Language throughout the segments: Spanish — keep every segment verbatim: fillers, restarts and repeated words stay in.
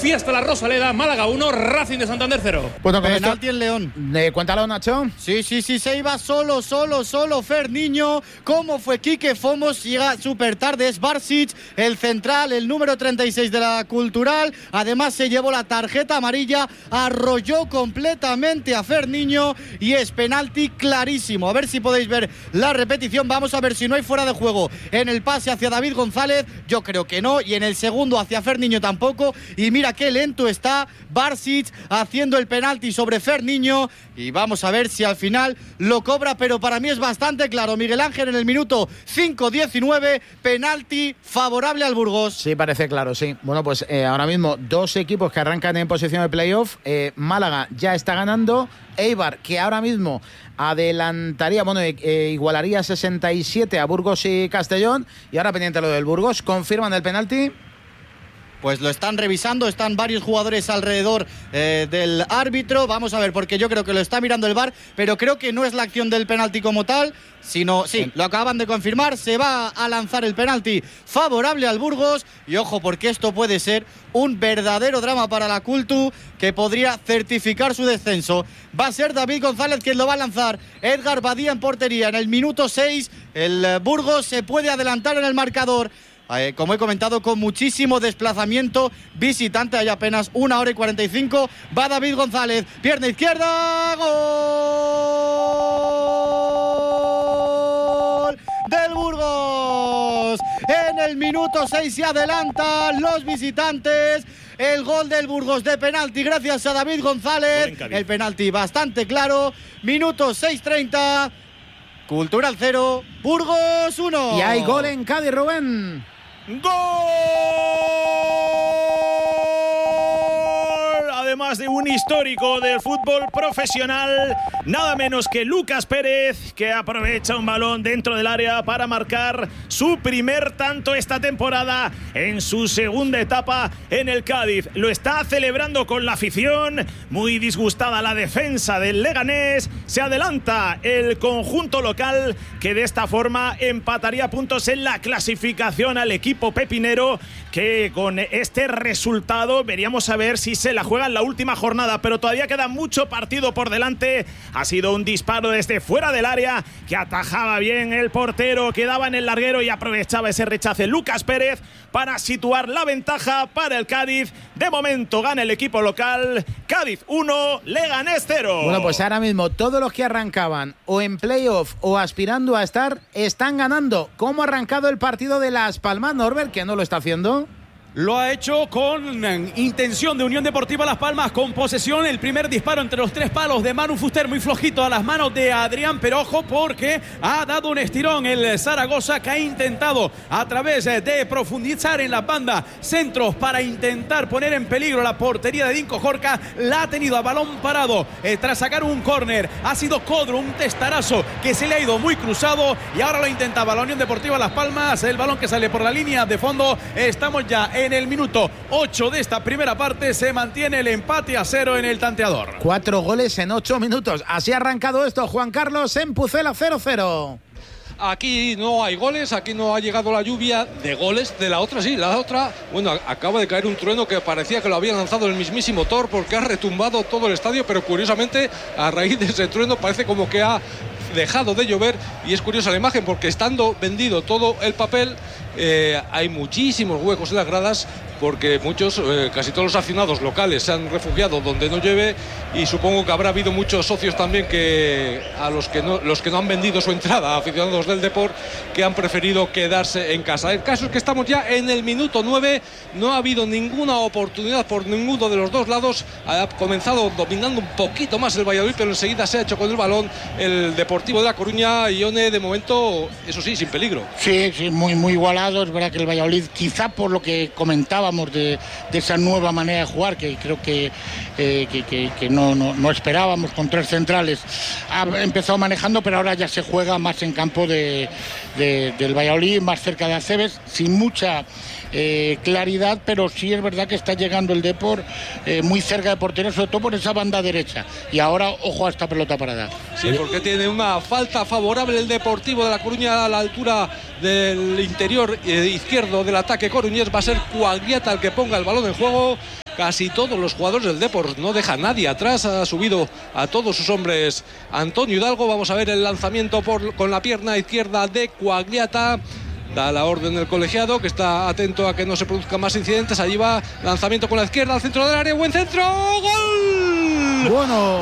Fiesta La Rosaleda, Málaga uno, Racing de Santander cero. Bueno, con penalti en León. Eh, cuéntalo, Nacho. Sí, sí, sí, se iba solo, solo, solo Fer Niño. ¿Cómo fue Quique Fomos? Llega súper tarde, es Barsic, el central, el número treinta y seis de la Cultural. Además se llevó la tarjeta amarilla, arrolló completamente a Fer Niño y es penalti clarísimo. A ver si podéis ver la repetición. Vamos a ver si no hay fuera de juego en el pase hacia David González. Yo creo que no. Y en el segundo hacia Fer Niño tampoco. Y mira qué lento está Barsic haciendo el penalti sobre Fer Niño. Y vamos a ver si al final lo cobra, pero para mí es bastante claro. Miguel Ángel en el minuto cinco diecinueve, penalti favorable al Burgos. Sí, parece claro, sí. Bueno, pues eh, ahora mismo dos equipos que arrancan en posición de playoff. Eh, Málaga ya está ganando. Eibar, que ahora mismo adelantaría, bueno, eh, igualaría sesenta y siete a Burgos y Castellón. Y ahora pendiente lo del Burgos. ¿Confirman el penalti? Pues lo están revisando, están varios jugadores alrededor eh, del árbitro. Vamos a ver, porque yo creo que lo está mirando el V A R, pero creo que no es la acción del penalti como tal, sino, sí, lo acaban de confirmar, se va a lanzar el penalti favorable al Burgos. Y ojo, porque esto puede ser un verdadero drama para la Cultu, que podría certificar su descenso. Va a ser David González quien lo va a lanzar. Edgar Badía en portería. En el minuto seis, el Burgos se puede adelantar en el marcador. Eh, como he comentado, con muchísimo desplazamiento visitante, hay apenas una hora y cuarenta y cinco. Va David González, pierna izquierda, gol del Burgos. En el minuto seis se adelantan los visitantes. El gol del Burgos de penalti gracias a David González. El penalti bastante claro. Minuto seis treinta. Cultural cero, Burgos uno. Y hay gol en Cádiz, Rubén. ¡Gol! Además de un histórico del fútbol profesional, nada menos que Lucas Pérez, que aprovecha un balón dentro del área para marcar su primer tanto esta temporada en su segunda etapa en el Cádiz. Lo está celebrando con la afición, muy disgustada la defensa del Leganés. Se adelanta el conjunto local, que de esta forma empataría puntos en la clasificación al equipo pepinero, que con este resultado veríamos a ver si se la juega en la última jornada, pero todavía queda mucho partido por delante. Ha sido un disparo desde fuera del área que atajaba bien el portero, quedaba en el larguero y aprovechaba ese rechace Lucas Pérez para situar la ventaja para el Cádiz. De momento gana el equipo local. Cádiz uno, Leganés cero. Bueno, pues ahora mismo todos los que arrancaban o en playoff o aspirando a estar están ganando. ¿Cómo ha arrancado el partido de Las Palmas, Norbert, que no lo está haciendo? Lo ha hecho con intención de Unión Deportiva Las Palmas, con posesión. El primer disparo entre los tres palos de Manu Fuster, muy flojito a las manos de Adrián, pero ojo porque ha dado un estirón el Zaragoza, que ha intentado a través de profundizar en la banda centros para intentar poner en peligro la portería de Dinko Jorca. La ha tenido a balón parado eh, tras sacar un córner. Ha sido Codro, un testarazo que se le ha ido muy cruzado, y ahora lo intentaba la Unión Deportiva Las Palmas. El balón que sale por la línea de fondo. Estamos ya en En el minuto ocho de esta primera parte. Se mantiene el empate a cero en el tanteador. Cuatro goles en ocho minutos. Así ha arrancado esto, Juan Carlos, en Pucela cero cero. Aquí no hay goles, aquí no ha llegado la lluvia de goles. De la otra sí, la otra, bueno, acaba de caer un trueno que parecía que lo había lanzado el mismísimo Thor, porque ha retumbado todo el estadio, pero curiosamente a raíz de ese trueno parece como que ha dejado de llover. Y es curiosa la imagen, porque estando vendido todo el papel, eh, hay muchísimos huecos en las gradas, porque muchos, eh, casi todos los aficionados locales se han refugiado donde no llueve, y supongo que habrá habido muchos socios también que a los que no, los que no han vendido su entrada, aficionados del Depor, que han preferido quedarse en casa. El caso es que estamos ya en el minuto nueve, no ha habido ninguna oportunidad por ninguno de los dos lados. Ha comenzado dominando un poquito más el Valladolid, pero enseguida se ha hecho con el balón el Deportivo de La Coruña. Ione, de momento, eso sí, sin peligro. Sí, sí, muy, muy igualado. Es verdad que el Valladolid, quizá por lo que comentábamos de, de esa nueva manera de jugar, que creo que, eh, que, que, que no, no, no esperábamos, con tres centrales, ha empezado manejando, pero ahora ya se juega más en campo de, de, del Valladolid, más cerca de Acebes, sin mucha eh, claridad, pero sí es verdad que está llegando el Depor eh, muy cerca de portero, sobre todo por esa banda derecha. Y ahora, ojo a esta pelota parada. Sí, porque tiene una falta favorable el Deportivo de La Coruña a la altura del interior eh, izquierdo del ataque coruñés. Va a ser Cuagliata el que ponga el balón en juego. casi todos los jugadores del Depor, no deja nadie atrás, ha subido a todos sus hombres Antonio Hidalgo. Vamos a ver el lanzamiento por, con la pierna izquierda de Quagliata. Da la orden del colegiado, que está atento a que no se produzcan más incidentes. Allí va, lanzamiento con la izquierda al centro del área, buen centro, ¡gol! Bueno.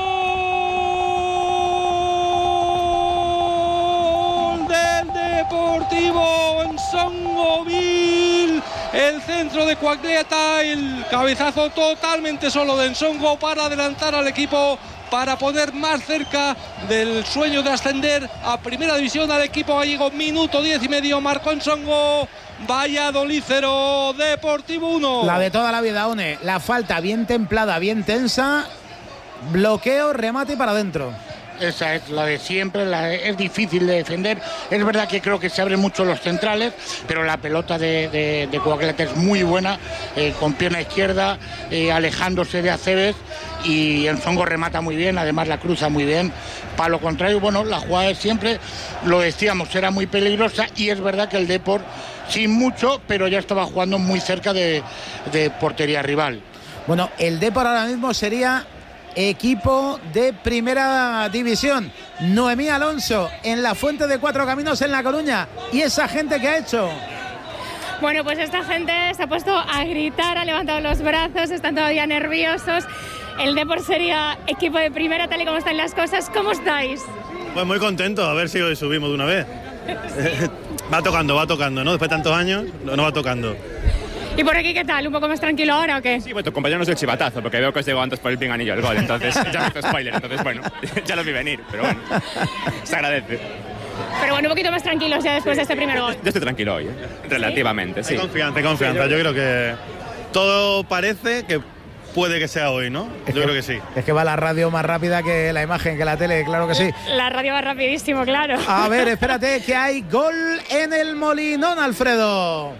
¡Gol del Deportivo Nsongoville! El centro de Quagliata, el cabezazo totalmente solo de Nsongo para adelantar al equipo, para poner más cerca del sueño de ascender a Primera División al equipo gallego. Minuto diez y medio, marcó Nsongo. Valladolid cero, Deportivo uno. La de toda la vida, One. La falta bien templada, bien tensa. Bloqueo, remate y para adentro. Esa es la de siempre, la, es difícil de defender. Es verdad que creo que se abren mucho los centrales, pero la pelota de, de, de Quagliata es muy buena, eh, con pierna izquierda, eh, alejándose de Aceves, y Nsongo remata muy bien, además la cruza muy bien. Para lo contrario, bueno, la jugada de siempre, lo decíamos, era muy peligrosa, y es verdad que el Depor, sin mucho, pero ya estaba jugando muy cerca de, de portería rival. Bueno, el Depor ahora mismo sería equipo de Primera División. Noemí Alonso en la Fuente de Cuatro Caminos en La Coruña. ¿Y esa gente qué ha hecho? Bueno, pues esta gente se ha puesto a gritar, ha levantado los brazos, están todavía nerviosos. El Depor sería equipo de primera, tal y como están las cosas. ¿Cómo estáis? Pues muy contento, a ver si hoy subimos de una vez. Va tocando, va tocando, ¿no? Después de tantos años, no va tocando. ¿Y por aquí qué tal? ¿Un poco más tranquilo ahora o qué? Sí, bueno, tu compañero no es el chivatazo, porque veo que os llegó antes por el pinganillo el gol, entonces ya no es spoiler, entonces bueno, ya lo vi venir, pero bueno, se agradece. Pero bueno, un poquito más tranquilos ya después sí, de este primer gol. Yo estoy tranquilo hoy, ¿eh? Relativamente, sí. Hay confianza, hay confianza, yo creo que todo parece que puede que sea hoy, ¿no? Es yo que, creo que sí. Es que va la radio más rápida que la imagen, que la tele, claro que sí. La radio va rapidísimo, claro. A ver, espérate, que hay gol en el Molinón, Alfredo.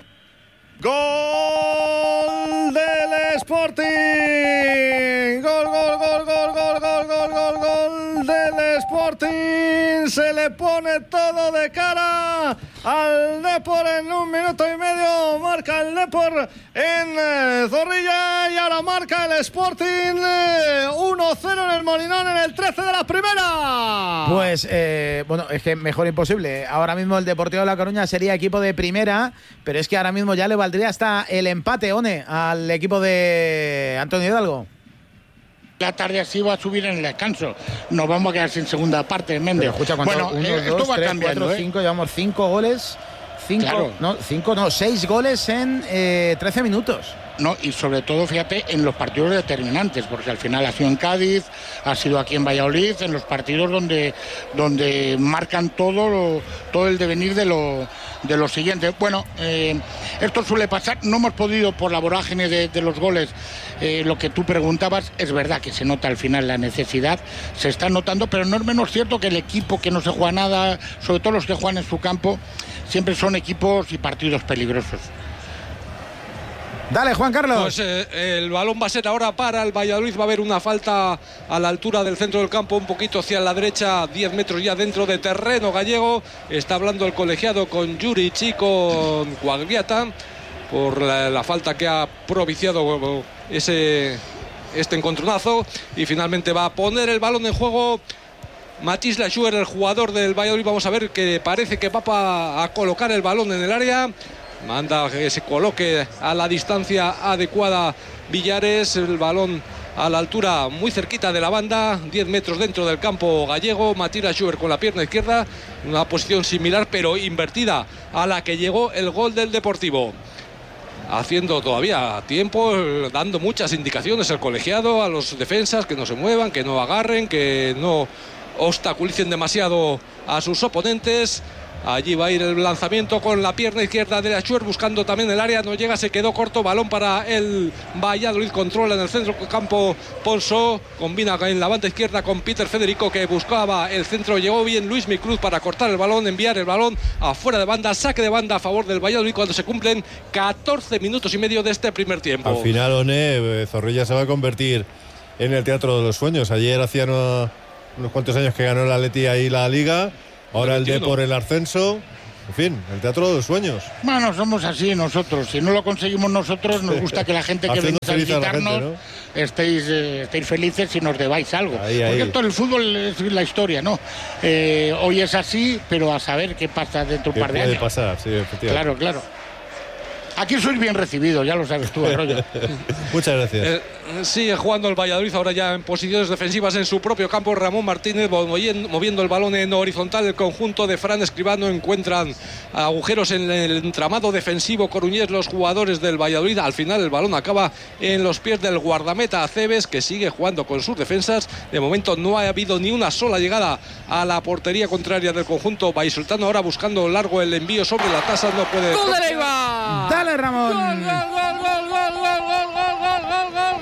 ¡Gol del Sporting! ¡Gol, gol, gol, gol, gol, gol, gol, gol, gol del Sporting! Se le pone todo de cara al Depor en un minuto y medio. Marca el Depor en eh, Zorrilla, y ahora marca el Sporting eh, uno cero en el Molinón en el trece de la primera. Pues, eh, bueno, es que mejor imposible. Ahora mismo el Deportivo de La Coruña sería equipo de primera, pero es que ahora mismo ya le valdría hasta el empate, One, al equipo de Antonio Hidalgo. La tarde así va a subir en el descanso. Nos vamos a quedar sin segunda parte, Méndez. Escucha, bueno, uno, eh, dos, esto va tres, cambiando, cuatro, ¿eh? cinco, llevamos cinco goles. Cinco, claro. no, cinco, no, seis goles en eh, trece minutos. No, y sobre todo, fíjate, en los partidos determinantes, porque al final ha sido en Cádiz, ha sido aquí en Valladolid, en los partidos donde, donde marcan todo, lo, todo el devenir de lo, de lo siguiente. Bueno, eh, esto suele pasar, no hemos podido por la vorágine de, de los goles, eh, lo que tú preguntabas, es verdad que se nota al final la necesidad, se está notando, pero no es menos cierto que el equipo que no se juega nada, sobre todo los que juegan en su campo, siempre son equipos y partidos peligrosos. Dale, Juan Carlos. Pues eh, el balón va a ser ahora para el Valladolid. Va a haber una falta a la altura del centro del campo, un poquito hacia la derecha, diez metros ya dentro de terreno gallego. Está hablando el colegiado con Juric y con Quagliata por la, la falta que ha propiciado ese, este encontronazo. Y finalmente va a poner el balón en juego Mathis Lachuer, el jugador del Valladolid. Vamos a ver, que parece que va a colocar el balón en el área. Manda que se coloque a la distancia adecuada Villares, el balón a la altura muy cerquita de la banda, diez metros dentro del campo gallego. Mathis Lachuer con la pierna izquierda, una posición similar pero invertida a la que llegó el gol del Deportivo. Haciendo todavía tiempo, dando muchas indicaciones al colegiado, a los defensas, que no se muevan, que no agarren, que no obstaculicen demasiado a sus oponentes. Allí va a ir el lanzamiento con la pierna izquierda de Lachuer, buscando también el área, no llega, se quedó corto, balón para el Valladolid, controla en el centro del campo Ponso, combina en la banda izquierda con Peter Federico, que buscaba el centro, llegó bien Luis Micruz para cortar el balón, enviar el balón afuera de banda, saque de banda a favor del Valladolid cuando se cumplen catorce minutos y medio de este primer tiempo. Al final, One, Zorrilla se va a convertir en el teatro de los sueños. Ayer hacía unos, unos cuantos años que ganó el Atleti ahí la Liga. Ahora el Depor el ascenso, En fin, el teatro de los sueños. Bueno, somos así nosotros. Si no lo conseguimos nosotros, nos gusta que la gente que venga a visitarnos a ¿no? estéis, eh, estéis felices y nos debáis algo. Ahí, ahí. Porque esto el fútbol es la historia, ¿no? Eh, hoy es así, pero a saber qué pasa dentro de un par de años. Puede pasar, sí, efectivamente. Claro, claro. Aquí sois bien recibidos, ya lo sabes tú, Arroyo. Muchas gracias. Eh, sigue jugando el Valladolid ahora ya en posiciones defensivas en su propio campo. Ramón Martínez moviendo el balón en horizontal. El conjunto de Fran Escribano encuentran agujeros en el entramado defensivo coruñés los jugadores del Valladolid. Al final el balón acaba en los pies del guardameta Aceves, que sigue jugando con sus defensas. De momento no ha habido ni una sola llegada a la portería contraria del conjunto vallisoletano. Ahora buscando largo el envío sobre la tasa, no puede. ¡Gol de Leiva! ¡Dale, Ramón! ¡Gol, gol, gol, gol, gol, gol, gol, gol, gol, gol,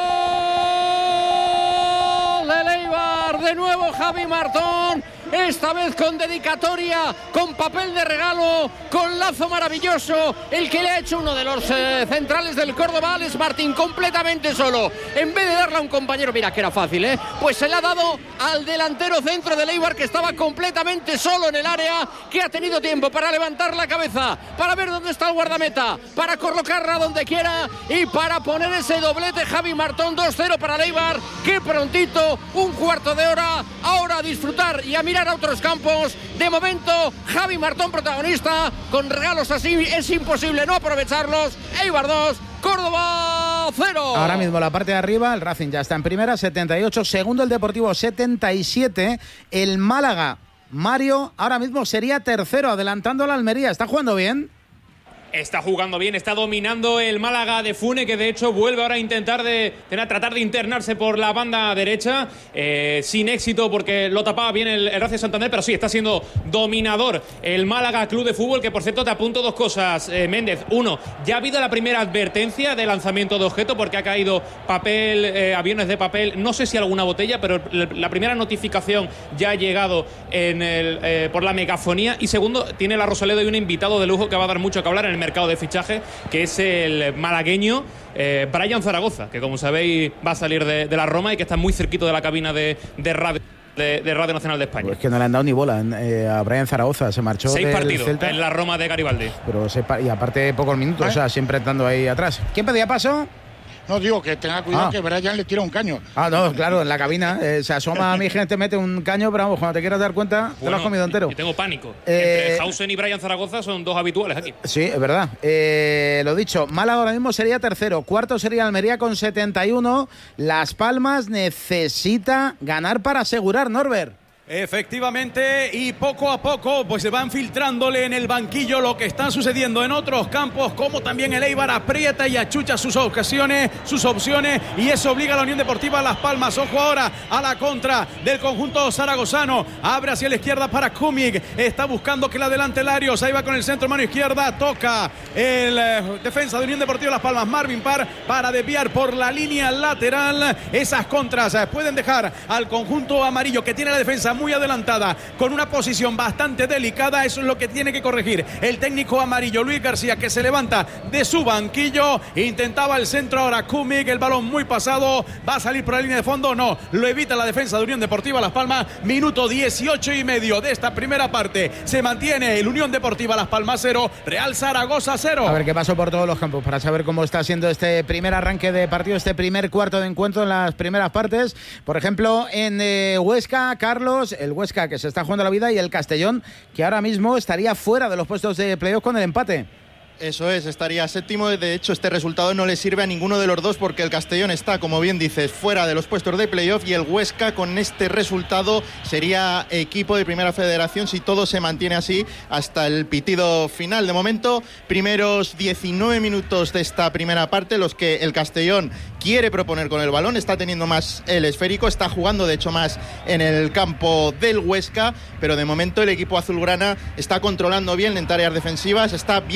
gol! ¡De Leibar! De nuevo Javi Martón. Esta vez con dedicatoria, con papel de regalo, con lazo maravilloso, el que le ha hecho uno de los eh, centrales del Córdoba, Alex Martín, completamente solo. En vez de darle a un compañero, mira que era fácil, ¿eh? Pues se le ha dado al delantero centro de Leibar, que estaba completamente solo en el área, que ha tenido tiempo para levantar la cabeza, para ver dónde está el guardameta, para colocarla donde quiera y para poner ese doblete. Javi Martón, dos cero para Leibar. Qué prontito, un cuarto de hora, ahora a disfrutar y a mirar a otros campos. De momento Javi Martón protagonista, con regalos así es imposible no aprovecharlos. Eibar dos, Córdoba cero. Ahora mismo la parte de arriba, el Racing ya está en primera, setenta y ocho, segundo el Deportivo, setenta y siete, el Málaga, Mario, ahora mismo sería tercero, adelantando a la Almería. ¿Está jugando bien? Está jugando bien, está dominando el Málaga de Fune, que de hecho vuelve ahora a intentar de, de tratar de internarse por la banda derecha, eh, sin éxito porque lo tapaba bien el, el Racing Santander, pero sí, está siendo dominador el Málaga Club de Fútbol, que por cierto te apunto dos cosas, eh, Méndez. Uno, ya ha habido la primera advertencia de lanzamiento de objeto porque ha caído papel, eh, aviones de papel, no sé si alguna botella, pero la primera notificación ya ha llegado en el, eh, por la megafonía. Y segundo, tiene la Rosaleda y un invitado de lujo que va a dar mucho que hablar en el mercado de fichaje, que es el malagueño eh, Brian Zaragoza, que como sabéis va a salir de, de la Roma y que está muy cerquito de la cabina de, de radio de, de Radio Nacional de España. Pues que no le han dado ni bola eh, a Brian Zaragoza, se marchó seis del partidos Celta, en la Roma de Garibaldi, pero se, y aparte pocos minutos, ¿Eh? o sea, siempre estando ahí atrás. ¿Quién pedía paso? No, digo que tenga cuidado, ah. que Brian le tira un caño. Ah, no, claro, en la cabina. Eh, se asoma a mi gente, mete un caño, pero vamos, cuando te quieras dar cuenta, bueno, te lo has comido entero. Y tengo pánico. Eh, Entre Hausen y Brian Zaragoza son dos habituales aquí. Sí, es verdad. Eh, lo dicho, Málaga ahora mismo sería tercero. Cuarto sería Almería con setenta y uno. Las Palmas necesita ganar para asegurar, Norbert. Efectivamente, y poco a poco pues se van filtrándole en el banquillo lo que está sucediendo en otros campos, como también el Eibar aprieta y achucha sus ocasiones, sus opciones, y eso obliga a la Unión Deportiva Las Palmas. Ojo ahora a la contra del conjunto zaragozano, abre hacia la izquierda para Kumik, está buscando que la adelante Larios, ahí va con el centro, mano izquierda, toca el eh, defensa de Unión Deportiva Las Palmas, Marvin Parr, para desviar por la línea lateral. Esas contras eh, pueden dejar al conjunto amarillo, que tiene la defensa muy adelantada, con una posición bastante delicada. Eso es lo que tiene que corregir el técnico amarillo, Luis García, que se levanta de su banquillo, intentaba el centro ahora Kumik, el balón muy pasado, va a salir por la línea de fondo, no, lo evita la defensa de Unión Deportiva Las Palmas. Minuto dieciocho y medio de esta primera parte, se mantiene el Unión Deportiva Las Palmas cero, Real Zaragoza cero. A ver qué pasó por todos los campos para saber cómo está siendo este primer arranque de partido, este primer cuarto de encuentro en las primeras partes. Por ejemplo, en eh, Huesca, Carlos, el Huesca que se está jugando la vida, y el Castellón, que ahora mismo estaría fuera de los puestos de playoff con el empate. Eso es, estaría séptimo. De hecho, este resultado no le sirve a ninguno de los dos, porque el Castellón está, como bien dices, fuera de los puestos de playoff, y el Huesca con este resultado sería equipo de primera federación si todo se mantiene así hasta el pitido final. De momento, primeros diecinueve minutos de esta primera parte, los que el Castellón quiere proponer con el balón, está teniendo más el esférico, está jugando de hecho más en el campo del Huesca, pero de momento el equipo azulgrana está controlando bien en tareas defensivas, está bien ordenado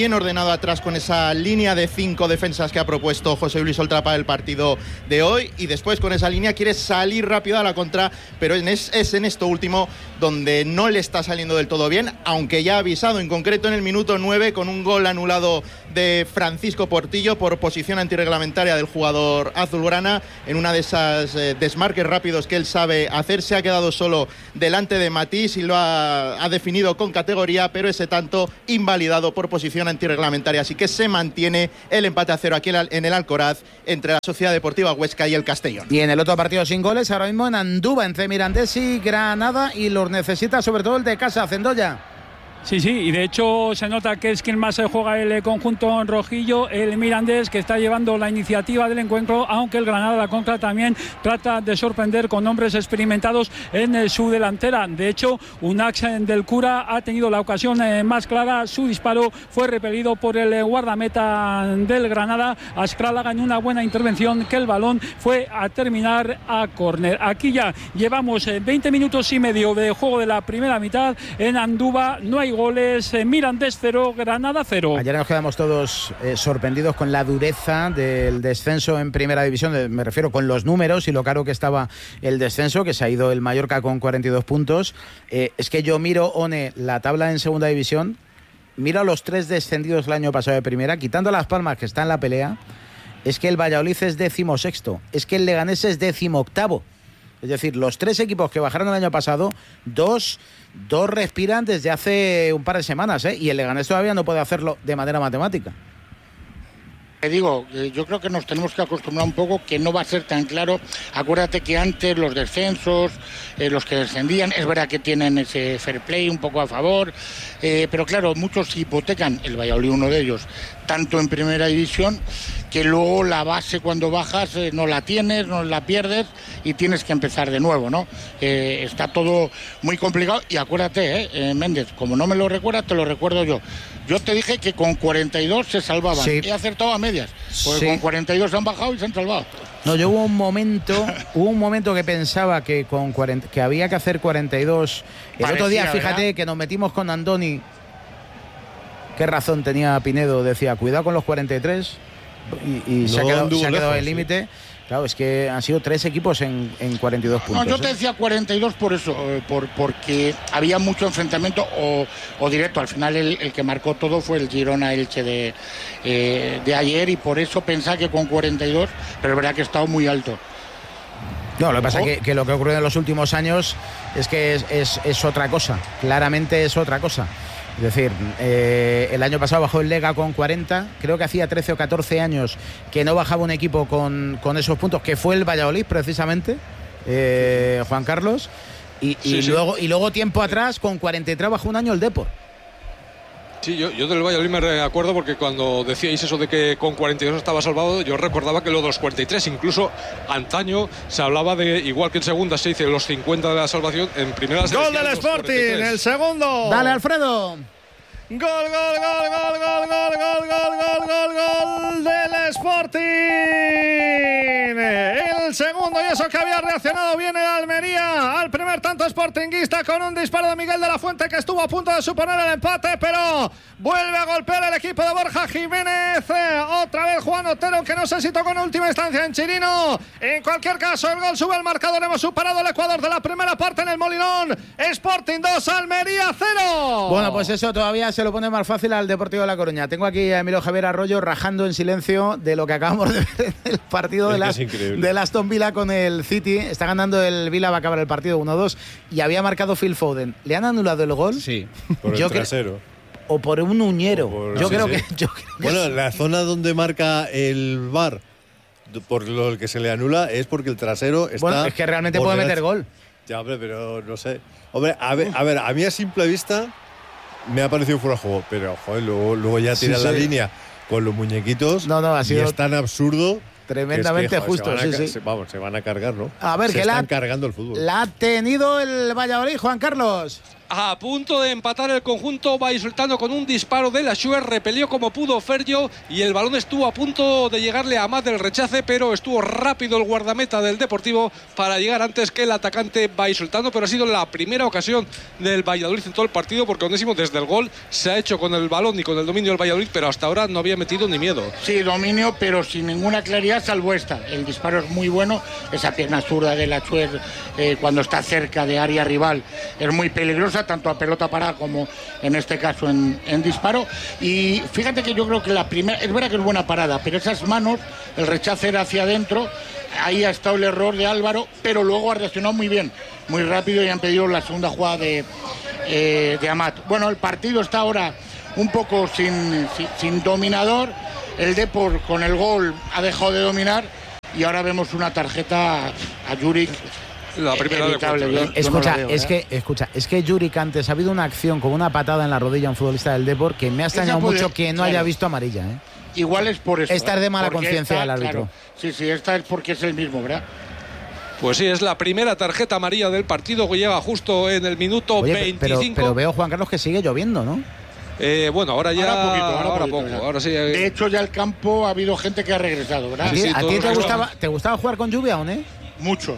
quedado atrás con esa línea de cinco defensas que ha propuesto José Luis Oltra para el partido de hoy, y después con esa línea quiere salir rápido a la contra, pero es, es en esto último donde no le está saliendo del todo bien, aunque ya ha avisado, en concreto en el minuto nueve, con un gol anulado de Francisco Portillo por posición antirreglamentaria del jugador azulgrana, en una de esas eh, desmarques rápidos que él sabe hacer. Se ha quedado solo delante de Matís y lo ha, ha definido con categoría, pero ese tanto invalidado por posición antirreglamentaria, así que se mantiene el empate a cero aquí en el Alcoraz entre la Sociedad Deportiva Huesca y el Castellón. Y en el otro partido sin goles, ahora mismo en Andúba, entre Mirandés y Granada, y los necesita sobre todo el de casa, Cendoya. Sí, sí, y de hecho se nota que es quien más se juega el conjunto rojillo, el Mirandés, que está llevando la iniciativa del encuentro, aunque el Granada, la contra, también trata de sorprender con hombres experimentados en su delantera. De hecho, Unax del Cura ha tenido la ocasión más clara, su disparo fue repelido por el guardameta del Granada, Ascrálaga, en una buena intervención, que el balón fue a terminar a córner. Aquí ya llevamos veinte minutos y medio de juego de la primera mitad en Andúba, no hay goles, eh, Mirandés cero, Granada cero. Ayer nos quedamos todos eh, sorprendidos con la dureza del descenso en primera división, eh, me refiero con los números y lo caro que estaba el descenso, que se ha ido el Mallorca con cuarenta y dos puntos. Eh, es que yo miro, One, la tabla en segunda división, miro a los tres descendidos el año pasado de primera, quitando Las Palmas, que está en la pelea, es que el Valladolid es décimo sexto, es que el Leganés es décimo octavo. Es decir, los tres equipos que bajaron el año pasado, dos, dos respiran desde hace un par de semanas, ¿eh? Y el Leganés todavía no puede hacerlo de manera matemática. Te digo, yo creo que nos tenemos que acostumbrar un poco, que no va a ser tan claro. Acuérdate que antes los descensos, eh, los que descendían, es verdad que tienen ese fair play un poco a favor, eh, pero claro, muchos hipotecan, el Valladolid uno de ellos, tanto en primera división, que luego la base cuando bajas eh, no la tienes, no la pierdes y tienes que empezar de nuevo, ¿no? Eh, está todo muy complicado y acuérdate, eh, eh, Méndez, como no me lo recuerdas, te lo recuerdo yo. Yo te dije que con cuarenta y dos se salvaban. Sí. He acertado a medias, porque sí, con cuarenta y dos han bajado y se han salvado. No, yo hubo un momento, hubo un momento que pensaba que con cuarenta, que había que hacer cuarenta y dos. El Parecía, otro día, fíjate, ¿verdad?, que nos metimos con Andoni. Qué razón tenía Pinedo, decía, cuidado con los cuarenta y tres. Y, y no, se ha quedado, se ha quedado el límite. Sí. Claro, es que han sido tres equipos en, en cuarenta y dos puntos. No, yo te decía cuarenta y dos por eso, eh, por, porque había mucho enfrentamiento o, o directo. Al final el, el que marcó todo fue el Girona-Elche de, eh, de ayer, y por eso pensaba que con cuarenta y dos, pero es verdad que ha estado muy alto. No, lo que pasa es que, que lo que ocurrió en los últimos años es que es, es, es otra cosa, claramente es otra cosa. Es decir, eh, el año pasado bajó el Lega con cuarenta, creo que hacía trece o catorce años que no bajaba un equipo con, con esos puntos, que fue el Valladolid precisamente, eh, Juan Carlos, y, y, sí, sí. Luego, y luego tiempo atrás con cuarenta y tres bajó un año el Depor. Sí, yo, yo del Valladolid me acuerdo porque cuando decíais eso de que con cuarenta y dos estaba salvado, yo recordaba que lo de los cuarenta y tres, incluso antaño se hablaba de, igual que en segunda se dice los cincuenta de la salvación, en primera se gol del Sporting, el segundo. Dale, Alfredo. Gol, gol, gol, gol, gol, gol, gol, gol, gol, gol, gol del Sporting. El segundo, y eso que había reaccionado bien el Almería al primer tanto sportinguista con un disparo de Miguel de la Fuente, que estuvo a punto de suponer el empate, pero vuelve a golpear el equipo de Borja Jiménez. Otra vez Juan Otero, que no sé si tocó en última instancia en Chirino. En cualquier caso, el gol sube al marcador. Hemos superado el Ecuador de la primera parte en el Molinón. Sporting dos, Almería cero. Bueno, pues eso todavía se lo pone más fácil al Deportivo de La Coruña. Tengo aquí a Emilio Javier Arroyo rajando en silencio de lo que acabamos de ver en el partido de, las, de Aston Villa con el City. Está ganando el Villa, va a acabar el partido uno dos y había marcado Phil Foden. ¿Le han anulado el gol? Sí, por el yo trasero. Cre- o por un uñero. Por, yo, sí, creo sí. Que, yo creo que bueno, la zona donde marca el V A R, por lo que se le anula, es porque el trasero está... Bueno, es que realmente puede meter el... gol. Ya, hombre, pero no sé. Hombre, a ver, a ver, a mí a simple vista me ha parecido fuera de juego, pero joder, luego, luego ya tira sí, la sí. línea con los muñequitos. No, no, ha sido... Y es tan absurdo... Tremendamente es que, joder, justo, se sí, a, sí. Se, vamos, se van a cargar, ¿no? A ver, se que están la, cargando el fútbol. La ha tenido el Valladolid, Juan Carlos. a punto de empatar el conjunto vallisoletano con un disparo de la Schuer, repelió como pudo Fergio y el balón estuvo a punto de llegarle a más del rechace, pero estuvo rápido el guardameta del Deportivo para llegar antes que el atacante vallisoletano, pero ha sido la primera ocasión del Valladolid en todo el partido, porque Onésimo desde el gol se ha hecho con el balón y con el dominio del Valladolid, pero hasta ahora no había metido ni miedo. Sí, dominio, pero sin ninguna claridad, salvo esta. El disparo es muy bueno, esa pierna zurda de la Schuer eh, cuando está cerca de área rival es muy peligrosa, tanto a pelota parada como en este caso en, en disparo. Y fíjate que yo creo que la primera, es verdad que es buena parada, pero esas manos, el rechace era hacia adentro, ahí ha estado el error de Álvaro, pero luego ha reaccionado muy bien, muy rápido, y han pedido la segunda jugada de, eh, de Amat. Bueno, el partido está ahora un poco sin, sin, sin dominador, el Depor con el gol ha dejado de dominar y ahora vemos una tarjeta a Juric. La primera evitable, de yo, yo escucha, no veo, es ¿eh? que, escucha, es que Juric antes ha habido una acción con una patada en la rodilla a un futbolista del Depor que me ha extrañado Esa puede, mucho que no claro. haya visto amarilla, ¿eh? Igual es por eso. Esta es de mala porque conciencia esta, del árbitro. Claro, sí, sí, esta es porque es el mismo, ¿verdad? Pues sí, es la primera tarjeta amarilla del partido que llega justo en el minuto Oye, veinticinco. Pero, pero veo, Juan Carlos, que sigue lloviendo, ¿no? Eh, bueno, ahora ya. Ahora poquito, ahora, ahora poquito, poco. ya. Ahora sí. Eh. De hecho, ya el campo ha habido gente que ha regresado, ¿verdad? ¿A ti, sí, a ti todos te, los gustaba, te gustaba jugar con lluvia o no? Mucho.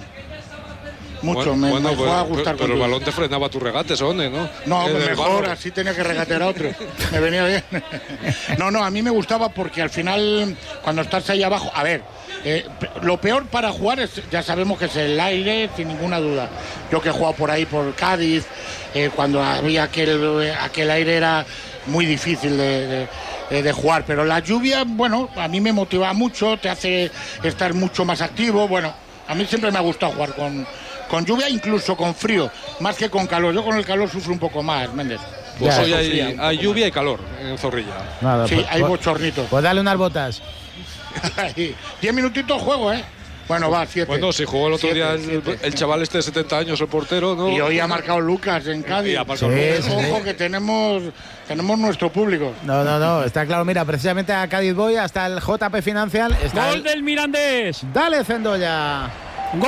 Mucho, Bueno, me, bueno, me pues, fue a gustar. pero con el lluvia. balón te frenaba tu regate, Sone, ¿no? No, Eh, pues del mejor, balón. así tenía que regatear a otro. Me venía bien. No, no, a mí me gustaba porque al final, cuando estás ahí abajo, a ver, eh, lo peor para jugar es, ya sabemos que es el aire, sin ninguna duda. Yo que he jugado por ahí, por Cádiz, eh, cuando había aquel, aquel aire era muy difícil de, de, de jugar, pero la lluvia, bueno, a mí me motiva mucho, te hace estar mucho más activo. Bueno, a mí siempre me ha gustado jugar con, con lluvia, incluso con frío, más que con calor. Yo con el calor sufro un poco más, Méndez. Pues Ya, hoy hay, sufría un hay poco lluvia y calor en Zorrilla. Nada, Sí, pues, hay pues- bochornitos. Pues dale unas botas. Diez minutitos juego, ¿eh? Bueno, va, siete. Bueno, si jugó el otro Siete, día el, siete. el chaval este de setenta años, el portero, ¿no? Y hoy ha marcado Lucas en Cádiz. Y ha marcado Sí, Lucas. sí, Ojo sí. que tenemos, tenemos nuestro público. No, no, no, está claro. Mira, precisamente a Cádiz voy, hasta el J P Financial. Está Gol el- del Mirandés. Dale, Zendoya. Gol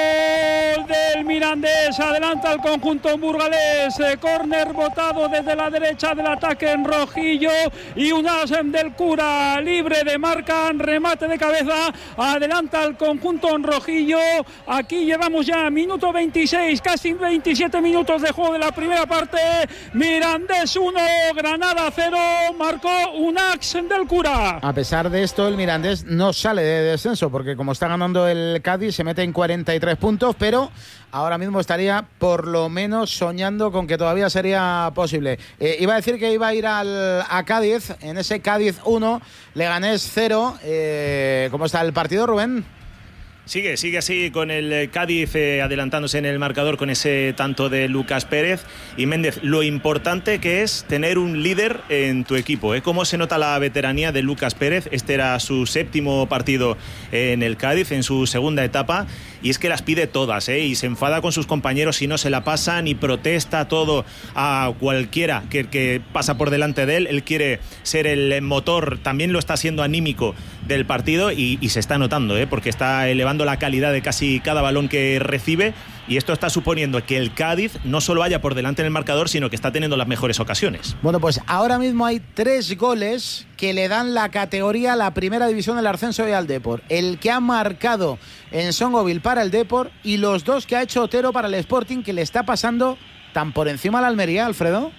del Mirandés, adelanta el conjunto burgalés, eh, córner botado desde la derecha del ataque en Rojillo y un as del Cura libre de marca, remate de cabeza, adelanta el conjunto en Rojillo. Aquí llevamos ya minuto veintiséis, casi veintisiete minutos de juego de la primera parte. Mirandés uno, Granada cero, marcó un as del Cura. A pesar de esto, el Mirandés no sale de descenso, porque como está ganando el Cádiz, se mete en cuarenta y tres puntos, pero ahora mismo estaría por lo menos soñando con que todavía sería posible. Eh, iba a decir que iba a ir al, a Cádiz, en ese Cádiz uno, Leganés cero. Eh, ¿Cómo está el partido, Rubén? Sigue, sigue así con el Cádiz eh, adelantándose en el marcador con ese tanto de Lucas Pérez. Y Méndez, lo importante que es tener un líder en tu equipo, ¿eh? Cómo se nota la veteranía de Lucas Pérez. Este era su séptimo partido en el Cádiz, en su segunda etapa, y es que las pide todas, ¿eh? Y se enfada con sus compañeros si no se la pasan y protesta todo a cualquiera que, que pasa por delante de él. Él quiere ser el motor, también lo está siendo anímico del partido, y, y se está notando, ¿eh? Porque está elevando la calidad de casi cada balón que recibe, y esto está suponiendo que el Cádiz no solo vaya por delante en el marcador, sino que está teniendo las mejores ocasiones. Bueno, pues ahora mismo hay tres goles que le dan la categoría a la primera división del ascenso y al Depor. El que ha marcado en Songoville para el Depor y los dos que ha hecho Otero para el Sporting, que le está pasando tan por encima a la Almería, Alfredo.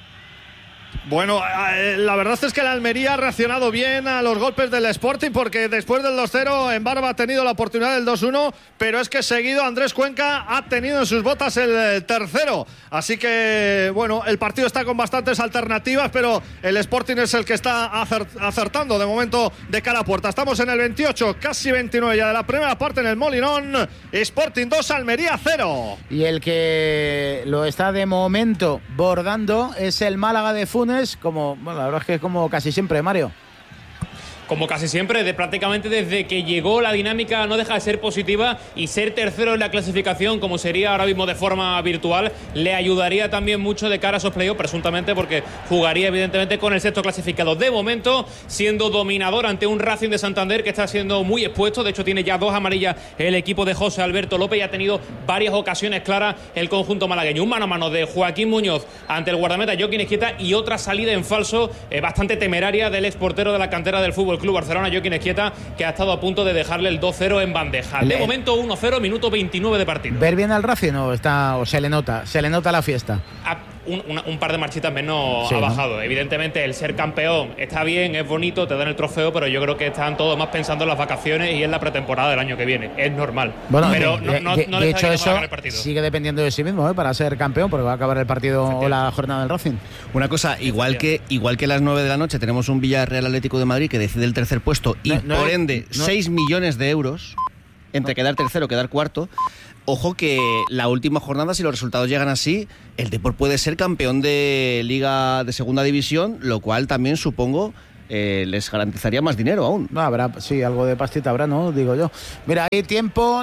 Bueno, eh, la verdad es que la Almería ha reaccionado bien a los golpes del Sporting, porque después del dos cero en Barba ha tenido la oportunidad del dos uno, pero es que seguido Andrés Cuenca ha tenido en sus botas el tercero. Así que, bueno, el partido está con bastantes alternativas, pero el Sporting es el que está acertando de momento de cara a puerta. Estamos en el veintiocho, casi veintinueve ya de la primera parte en el Molinón. Sporting dos, Almería cero. Y el que lo está de momento bordando es el Málaga de Funes, como, bueno, la verdad es que es como casi siempre, Mario. como casi siempre, de prácticamente desde que llegó la dinámica no deja de ser positiva, y ser tercero en la clasificación, como sería ahora mismo de forma virtual, le ayudaría también mucho de cara a esos playoffs, presuntamente porque jugaría evidentemente con el sexto clasificado. De momento, siendo dominador ante un Racing de Santander que está siendo muy expuesto. De hecho, tiene ya dos amarillas el equipo de José Alberto López y ha tenido varias ocasiones claras el conjunto malagueño. Un mano a mano de Joaquín Muñoz ante el guardameta Joaquín Esquieta, y otra salida en falso eh, bastante temeraria del exportero de la cantera del Fútbol Club Barcelona, Joaquín Esquieta, que ha estado a punto de dejarle el dos cero en bandeja. De momento uno cero, minuto veintinueve de partido. ¿Ver bien al Racing o, está, o se le nota? ¿Se le nota la fiesta? A un, una, un par de marchitas menos sí, ha ¿no? bajado. Evidentemente, el ser campeón está bien, es bonito, te dan el trofeo, pero yo creo que están todos más pensando en las vacaciones y en la pretemporada del año que viene. Es normal. Bueno, pero de, no, no, de, no de le hecho, eso el partido. sigue dependiendo de sí mismo, ¿eh? Para ser campeón, porque va a acabar el partido o la jornada del Racing. Una cosa, igual que igual que a las nueve de la noche tenemos un Villarreal Atlético de Madrid que decide el tercer puesto y no, no por hay, ende no. seis millones de euros entre quedar tercero o quedar cuarto. Ojo que la última jornada, si los resultados llegan así, el Depor puede ser campeón de Liga de Segunda División, lo cual también supongo eh, les garantizaría más dinero aún. No, habrá, sí, algo de pastita habrá, ¿no? Digo yo. Mira, hay tiempo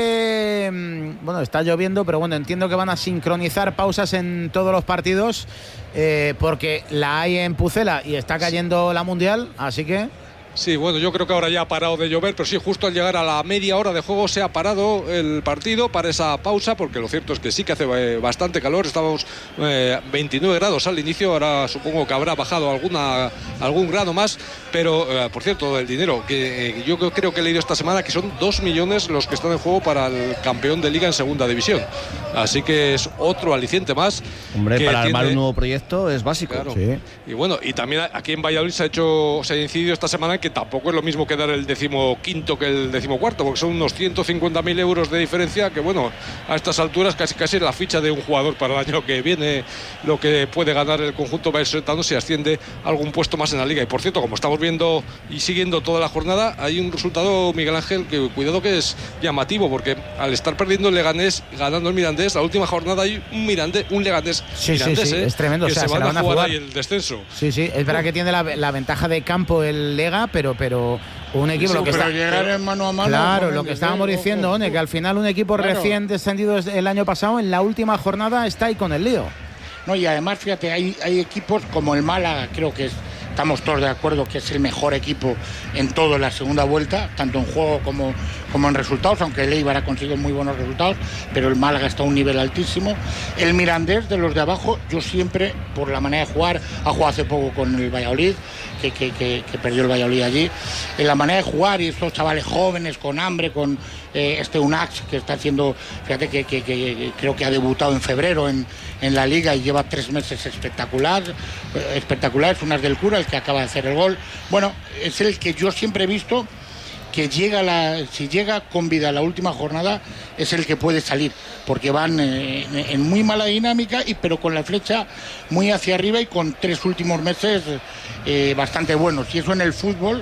de... Bueno, está lloviendo, pero bueno, entiendo que van a sincronizar pausas en todos los partidos, eh, porque la hay en Pucela y está cayendo la Mundial, así que... Sí, bueno, yo creo que ahora ya ha parado de llover, pero sí, justo al llegar a la media hora de juego se ha parado el partido para esa pausa, porque lo cierto es que sí que hace eh, bastante calor. Estábamos eh, veintinueve grados al inicio, ahora supongo que habrá bajado alguna algún grado más, pero eh, por cierto, el dinero, que eh, yo creo que he leído esta semana que son dos millones los que están en juego para el campeón de Liga en Segunda División, así que es otro aliciente más. Hombre, que para tiene... armar un nuevo proyecto es básico. Claro. Sí. Y bueno, y también aquí en Valladolid se ha hecho, se ha incidido esta semana que tampoco es lo mismo quedar el decimoquinto que el decimocuarto, porque son unos ciento cincuenta mil euros de diferencia, que bueno, a estas alturas casi casi es la ficha de un jugador para el año que viene, lo que puede ganar el conjunto vallisoletano si asciende algún puesto más en la liga. Y por cierto, como estamos viendo y siguiendo toda la jornada, hay un resultado, Miguel Ángel, que cuidado que es llamativo, porque al estar perdiendo el Leganés, ganando el Mirandés, la última jornada hay un Mirandés, un Leganés Sí, Mirandés, sí, sí, ¿eh? es tremendo. Que O sea, se, se van la van a a jugar jugar. ahí el descenso. Sí, sí, es verdad que tiene la, la ventaja de campo el Lega, pero, pero un equipo Sí, lo que pero está llegar en mano a mano claro, con lo el que estábamos deseo, diciendo, ojo, One, que al final un equipo Claro. recién descendido el año pasado en la última jornada está ahí con el lío. No, y además, fíjate, hay, hay equipos como el Málaga, creo que es, estamos todos de acuerdo que es el mejor equipo en todo la segunda vuelta, tanto en juego como, como en resultados, aunque el Eibar ha conseguido muy buenos resultados, pero el Málaga está a un nivel altísimo. El Mirandés, de los de abajo, yo siempre, por la manera de jugar, ha jugado hace poco con el Valladolid, que, que, que, que perdió el Valladolid allí, en la manera de jugar y estos chavales jóvenes, con hambre, con eh, este Unax, que está haciendo, fíjate que, que, que creo que ha debutado en febrero en, en la Liga y lleva tres meses espectacular, eh, espectaculares, Unas del Cura, el que acaba de hacer el gol. Bueno, es el que yo siempre he visto que llega la, si llega con vida a la última jornada, es el que puede salir, porque van eh, en muy mala dinámica, y pero con la flecha muy hacia arriba y con tres últimos meses eh, bastante buenos. Y eso en el fútbol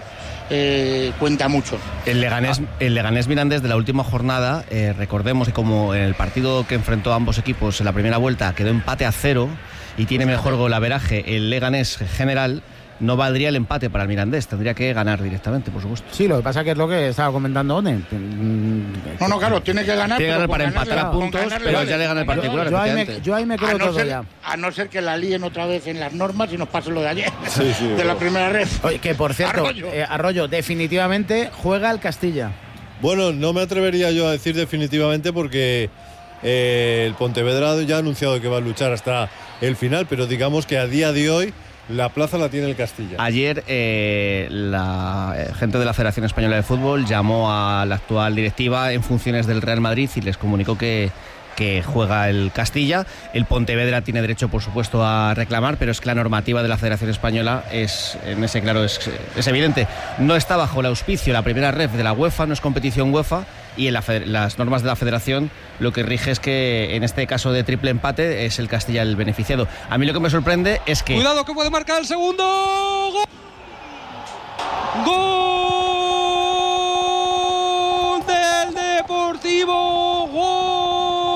eh, cuenta mucho. El Leganés, el Leganés Mirandés de la última jornada, eh, recordemos que como en el partido que enfrentó a ambos equipos en la primera vuelta quedó empate a cero y tiene mejor golaveraje el Leganés general, no valdría el empate para el Mirandés, tendría que ganar directamente, por supuesto. Sí, lo que pasa que es lo que estaba comentando One. No, no, claro, tiene que ganar. Tiene que ganar pero para con empatar ganarle- a con puntos, ganarle pero vale. ya le gana el particular. Yo ahí me, efectivamente. yo ahí me A creo no, todo ser, ya. a no ser que la líen otra vez en las normas y nos pase lo de ayer, Sí, sí, de bueno. la primera red. Oye, que por cierto, Arroyo. eh, Arroyo, definitivamente juega el Castilla. Bueno, no me atrevería yo a decir definitivamente porque eh, el Pontevedra ya ha anunciado que va a luchar hasta el final, pero digamos que a día de hoy la plaza la tiene el Castilla. Ayer eh, la eh, gente de la Federación Española de Fútbol llamó a la actual directiva en funciones del Real Madrid y les comunicó que, que juega el Castilla. El Pontevedra tiene derecho, por supuesto, a reclamar, pero es que la normativa de la Federación Española es, en ese claro, es, es evidente. No está bajo el auspicio la primera ref de la UEFA, no es competición UEFA, y en la, las normas de la Federación lo que rige es que en este caso de triple empate es el Castilla el beneficiado. A mí lo que me sorprende es que... Cuidado que puede marcar el segundo. ¡Gol! ¡Gol del Deportivo! ¡Gol del